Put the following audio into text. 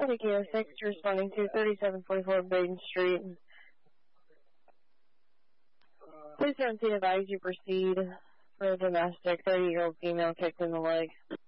Nikki 06, responding to 3744 Baden Street. Please don't advise you proceed for a domestic 30-year-old female kicked in the leg.